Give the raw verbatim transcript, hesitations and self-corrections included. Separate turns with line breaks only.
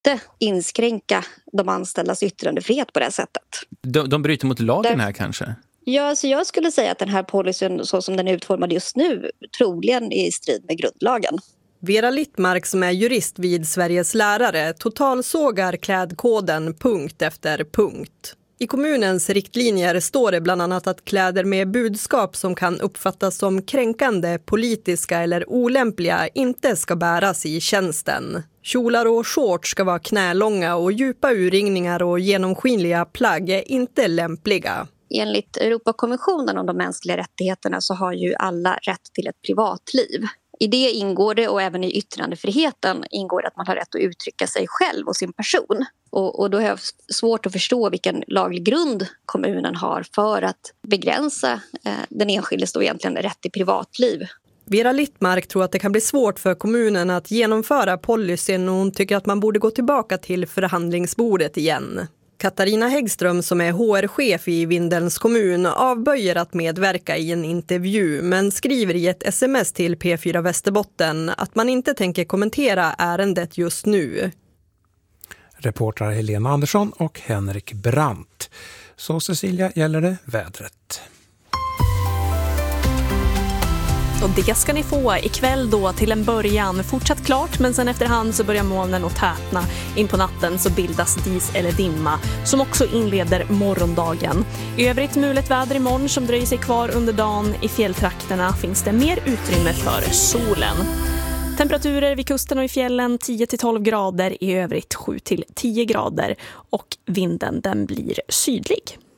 inte inskränka de anställdas yttrandefrihet på det sättet.
De, de bryter mot lagen
Där,
här kanske?
Ja, så jag skulle säga att den här policyn så som den är utformad just nu troligen är i strid med grundlagen.
Vera Littmark som är jurist vid Sveriges lärare totalsågar klädkoden punkt efter punkt. I kommunens riktlinjer står det bland annat att kläder med budskap som kan uppfattas som kränkande, politiska eller olämpliga inte ska bäras i tjänsten. Kjolar och shorts ska vara knälånga och djupa urringningar och genomskinliga plagg är inte lämpliga.
Enligt Europakonventionen om de mänskliga rättigheterna så har ju alla rätt till ett privatliv. I det ingår det, och även i yttrandefriheten ingår det, att man har rätt att uttrycka sig själv och sin person. Och, och då har jag svårt att förstå vilken laglig grund kommunen har för att begränsa eh, den enskildes då egentligen rätt till privatliv.
Vera Littmark tror att det kan bli svårt för kommunen att genomföra policyn, och hon tycker att man borde gå tillbaka till förhandlingsbordet igen. Katarina Häggström som är H R-chef i Vindelns kommun avböjer att medverka i en intervju, men skriver i ett sms till P fyra Västerbotten att man inte tänker kommentera ärendet just nu.
Reportrar Helena Andersson och Henrik Brandt. Så Cecilia, gäller det vädret.
Och det ska ni få ikväll då till en början. Fortsatt klart, men sen efterhand så börjar molnen att tätna. In på natten så bildas dis eller dimma som också inleder morgondagen. I övrigt mulet väder imorgon som dröjer sig kvar under dagen. I fjälltrakterna finns det mer utrymme för solen. Temperaturer vid kusten och i fjällen tio till tolv grader, i övrigt sju till tio grader, och vinden den blir sydlig.